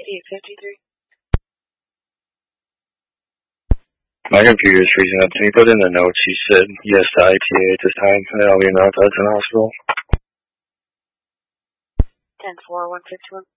8853. My computer's freezing up. Can you put in the notes? She said yes to ITA at this time, and I'll be in the Hudson Hospital. 10-4-151.